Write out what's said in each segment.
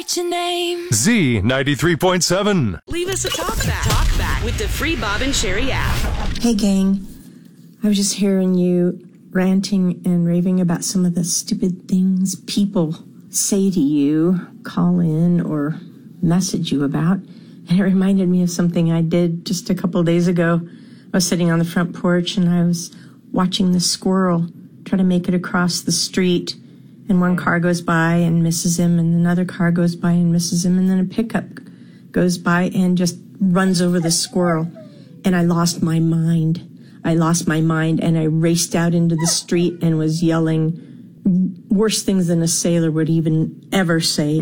write your name. Z93.7. Leave us a talk back with the free Bob and Sherry app. Hey, gang. I was just hearing you ranting and raving about some of the stupid things people say to you, call in, or message you about. And it reminded me of something I did just a couple of days ago. I was sitting on the front porch and I was watching the squirrel try to make it across the street. And one car goes by and misses him, and another car goes by and misses him, and then a pickup goes by and just runs over the squirrel. And I lost my mind. And I raced out into the street and was yelling worse things than a sailor would even ever say.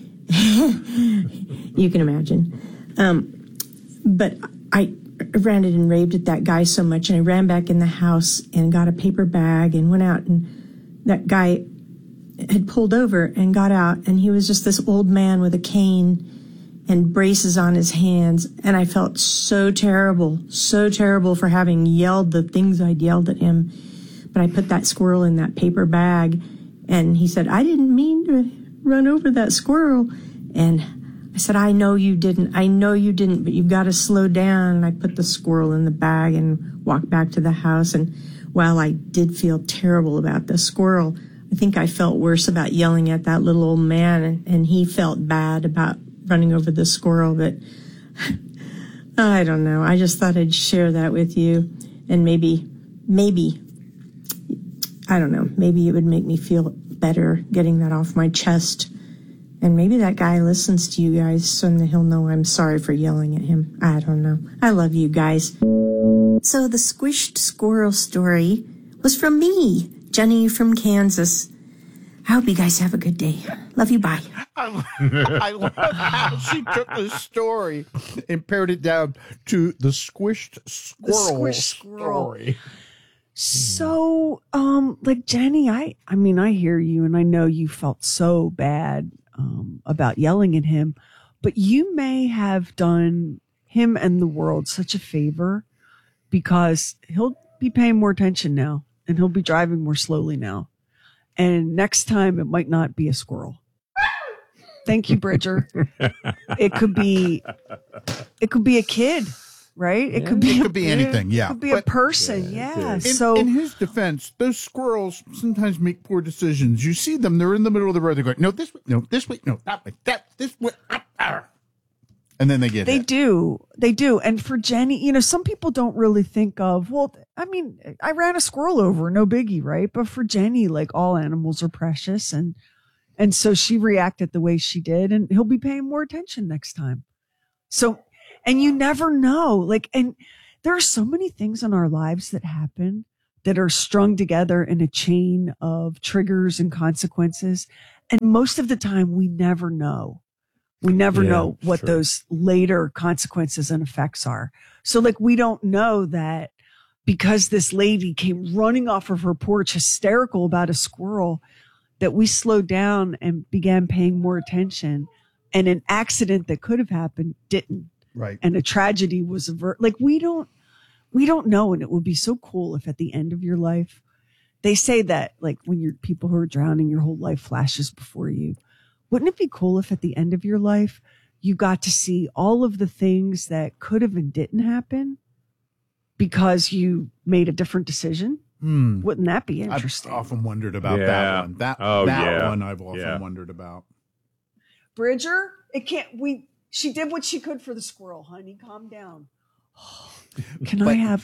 You can imagine. But I ranted and raved at that guy so much, and I ran back in the house and got a paper bag and went out, and that guy had pulled over and got out, and he was just this old man with a cane and braces on his hands, and I felt so terrible for having yelled the things I'd yelled at him. But I put that squirrel in that paper bag, and he said, I didn't mean to run over that squirrel. And I said, I know you didn't, but you've got to slow down. And I put the squirrel in the bag and walked back to the house. And while I did feel terrible about the squirrel, I think I felt worse about yelling at that little old man, and he felt bad about running over the squirrel. But I don't know. I just thought I'd share that with you, and maybe, I don't know, maybe it would make me feel better getting that off my chest. And maybe that guy listens to you guys so that he'll know I'm sorry for yelling at him. I don't know. I love you guys. So the squished squirrel story was from me, Jenny from Kansas. I hope you guys have a good day. Love you. Bye. I love how she took the story and pared it down to the squished squirrel story. So, like Jenny, I mean, I hear you, and I know you felt so bad about yelling at him, but you may have done him and the world such a favor, because he'll be paying more attention now, and he'll be driving more slowly now. And next time it might not be a squirrel. Thank you, Bridger. It could be a kid, right? It could be anything. Yeah. It could be a person. Yeah. So in his defense, those squirrels sometimes make poor decisions. You see them, they're in the middle of the road. They're going, no, this way, no, that way, this way. And then they get hit. They do. And for Jenny, some people don't really think of, well, I mean, I ran a squirrel over, no biggie, right? But for Jenny, like, all animals are precious. And so she reacted the way she did, and he'll be paying more attention next time. So, and you never know, like, and there are so many things in our lives that happen that are strung together in a chain of triggers and consequences. And most of the time we never know. We never know what those later consequences and effects are. So, like, we don't know that because this lady came running off of her porch hysterical about a squirrel, that we slowed down and began paying more attention, and an accident that could have happened didn't. Right. And a tragedy was averted. Like, we don't know. And it would be so cool if at the end of your life, they say that, like, when you're people who are drowning, your whole life flashes before you. Wouldn't it be cool if at the end of your life, you got to see all of the things that could have and didn't happen because you made a different decision? Wouldn't that be interesting? I've often wondered about that one. That one I've often wondered about. Bridger, she did what she could for the squirrel, honey. Calm down. I have?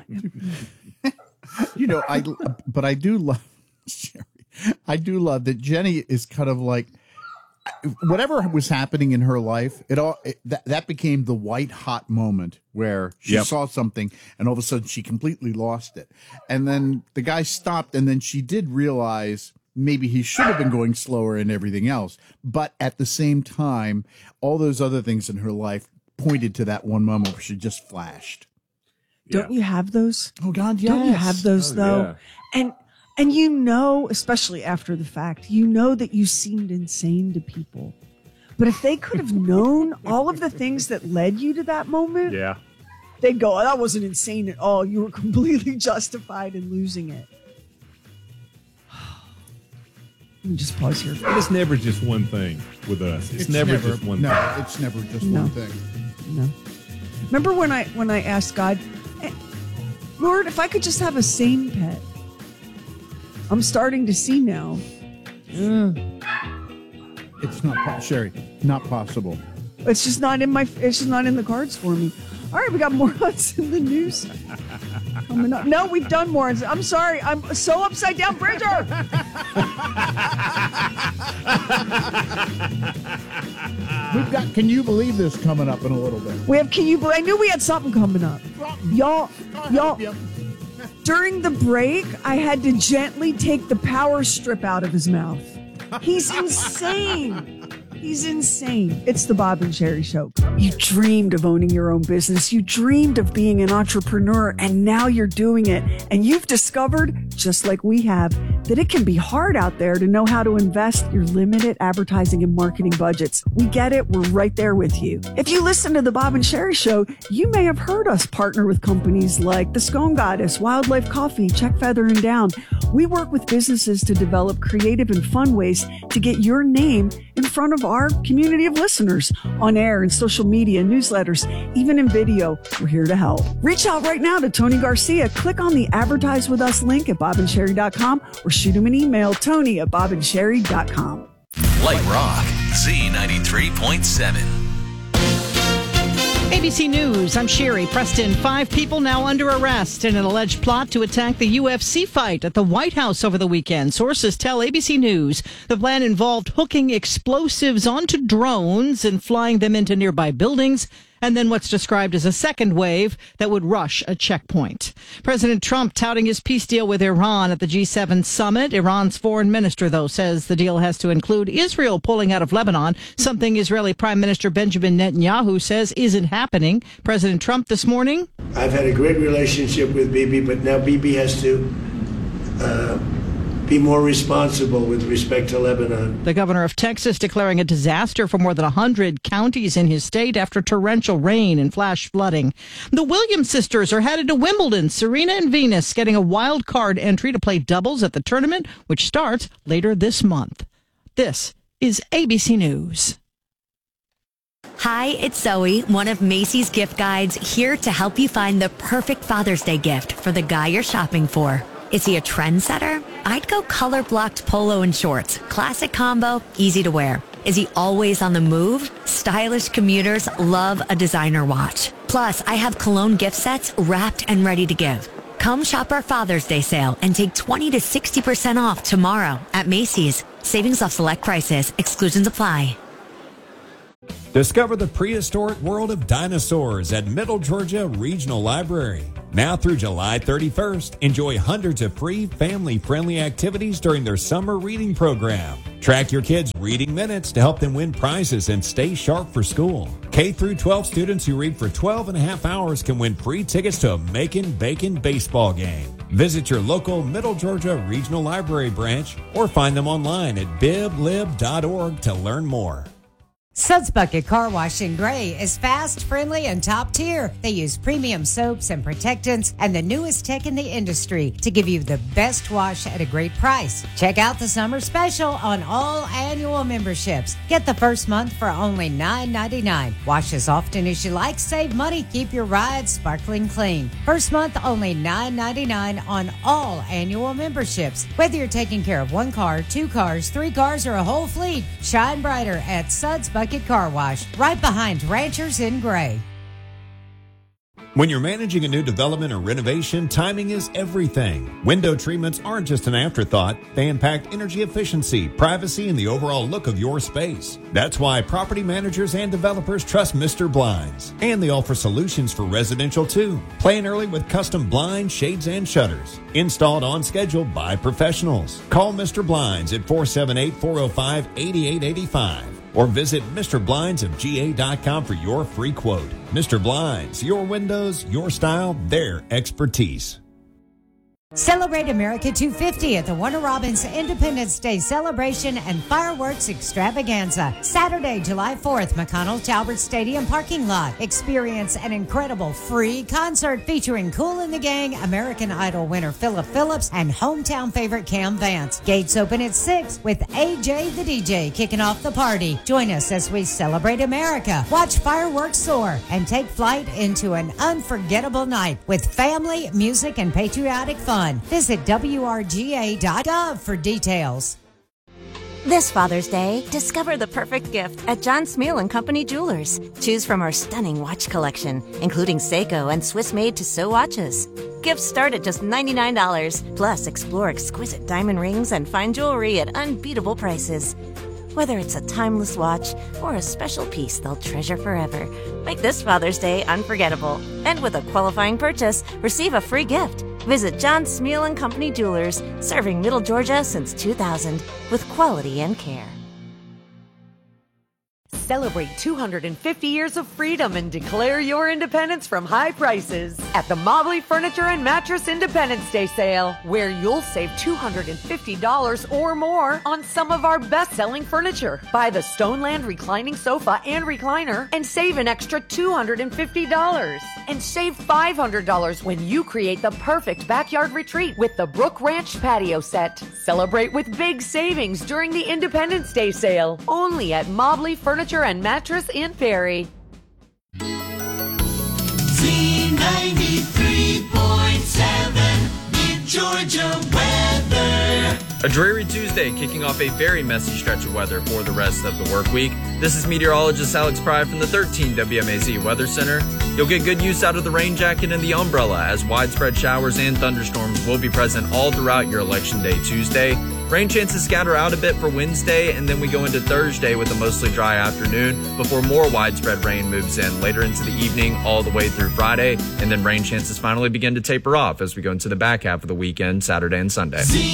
I do love, Sherry, I do love that Jenny is kind of like, whatever was happening in her life, that became the white hot moment where she saw something and all of a sudden she completely lost it. And then the guy stopped, and then she did realize maybe he should have been going slower and everything else. But at the same time, all those other things in her life pointed to that one moment where she just flashed. Don't you have those? Oh God, yes. Don't you have those though? Yeah. And especially after the fact, that you seemed insane to people. But if they could have known all of the things that led you to that moment, they'd go, oh, that wasn't insane at all. You were completely justified in losing it. Let me just pause here. But it's never just one thing with us. It's never just one thing. No, it's never just one thing. No. Remember when I asked God, Lord, if I could just have a sane pet? I'm starting to see now. It's not, Sherry, not possible. It's just not in the cards for me. All right, we got morons in the news coming up. No, we've done morons. I'm sorry. I'm so upside down, Bridger. We've got Can You Believe This coming up in a little bit. We have I knew we had something coming up. Y'all. During the break, I had to gently take the power strip out of his mouth. He's insane. He's insane. It's the Bob and Sherry Show. You dreamed of owning your own business. You dreamed of being an entrepreneur, and now you're doing it. And you've discovered, just like we have, that it can be hard out there to know how to invest your limited advertising and marketing budgets. We get it. We're right there with you. If you listen to the Bob and Sherry Show, you may have heard us partner with companies like The Scone Goddess, Wildlife Coffee, Check Feather and Down. We work with businesses to develop creative and fun ways to get your name in front of our community of listeners on air and social media, newsletters, even in video. We're here to help. Reach out right now to Tony Garcia. Click on the Advertise With Us link at bobandsherry.com or shoot him an email, tony@bobandsherry.com. Light Rock, Z93.7. ABC News, I'm Sherry Preston. 5 people now under arrest in an alleged plot to attack the UFC fight at the White House over the weekend. Sources tell ABC News the plan involved hooking explosives onto drones and flying them into nearby buildings, and then what's described as a second wave that would rush a checkpoint. President Trump touting his peace deal with Iran at the G7 summit. Iran's foreign minister, though, says the deal has to include Israel pulling out of Lebanon, something Israeli Prime Minister Benjamin Netanyahu says isn't happening. President Trump this morning. I've had a great relationship with Bibi, but now Bibi has to be more responsible with respect to Lebanon. The governor of Texas declaring a disaster for more than 100 counties in his state after torrential rain and flash flooding. The Williams sisters are headed to Wimbledon. Serena and Venus getting a wild card entry to play doubles at the tournament, which starts later this month. This is ABC News. Hi, it's Zoe, one of Macy's gift guides, here to help you find the perfect Father's Day gift for the guy you're shopping for. Is he a trendsetter? I'd go color-blocked polo and shorts. Classic combo, easy to wear. Is he always on the move? Stylish commuters love a designer watch. Plus, I have cologne gift sets wrapped and ready to give. Come shop our Father's Day sale and take 20 to 60% off tomorrow at Macy's. Savings off select prices. Exclusions apply. Discover the prehistoric world of dinosaurs at Middle Georgia Regional Library. Now through July 31st, enjoy hundreds of free family-friendly activities during their summer reading program. Track your kids' reading minutes to help them win prizes and stay sharp for school. K through 12 students who read for 12 and a half hours can win free tickets to a Makin' Bacon baseball game. Visit your local Middle Georgia Regional Library branch or find them online at biblib.org to learn more. Suds Bucket Car Wash in Gray is fast, friendly, and top tier. They use premium soaps and protectants and the newest tech in the industry to give you the best wash at a great price. Check out the summer special on all annual memberships. Get the first month for only $9.99. Wash as often as you like, save money, keep your ride sparkling clean. First month only $9.99 on all annual memberships. Whether you're taking care of 1 car, 2 cars, 3 cars, or a whole fleet, shine brighter at Suds Bucket Car Wash, right behind Ranchers in Gray. When you're managing a new development or renovation, timing is everything. Window treatments aren't just an afterthought. They impact energy efficiency, privacy, and the overall look of your space. That's why property managers and developers trust Mr. Blinds. And they offer solutions for residential too. Plan early with custom blinds, shades, and shutters. Installed on schedule by professionals. Call Mr. Blinds at 478-405-8885. Or visit MrBlindsofGA.com for your free quote. Mr. Blinds, your windows, your style, their expertise. Celebrate America 250 at the Warner Robins Independence Day Celebration and Fireworks Extravaganza. Saturday, July 4th, McConnell Talbert Stadium parking lot. Experience an incredible free concert featuring Kool and the Gang, American Idol winner Philip Phillips, and hometown favorite Cam Vance. Gates open at 6 with AJ the DJ kicking off the party. Join us as we celebrate America, watch fireworks soar, and take flight into an unforgettable night with family, music, and patriotic fun. Visit WRGA.gov for details. This Father's Day, discover the perfect gift at John Smeal & Company Jewelers. Choose from our stunning watch collection, including Seiko and Swiss-made Tissot watches. Gifts start at just $99. Plus, explore exquisite diamond rings and fine jewelry at unbeatable prices. Whether it's a timeless watch or a special piece they'll treasure forever, make this Father's Day unforgettable. And with a qualifying purchase, receive a free gift. Visit John Smeal & Company Jewelers, serving Middle Georgia since 2000 with quality and care. Celebrate 250 years of freedom and declare your independence from high prices at the Mobley Furniture and Mattress Independence Day Sale, where you'll save $250 or more on some of our best-selling furniture. Buy the Stoneland reclining sofa and recliner and save an extra $250. And save $500 when you create the perfect backyard retreat with the Brook Ranch patio set. Celebrate with big savings during the Independence Day Sale, only at Mobley Furniture and Mattress in Perry. Z93.7 Mid-Georgia weather. A dreary Tuesday kicking off a very messy stretch of weather for the rest of the work week. This is meteorologist Alex Pry from the 13 WMAZ Weather Center. You'll get good use out of the rain jacket and the umbrella as widespread showers and thunderstorms will be present all throughout your Election Day Tuesday. Rain chances scatter out a bit for Wednesday, and then we go into Thursday with a mostly dry afternoon before more widespread rain moves in later into the evening all the way through Friday, and then rain chances finally begin to taper off as we go into the back half of the weekend, Saturday and Sunday.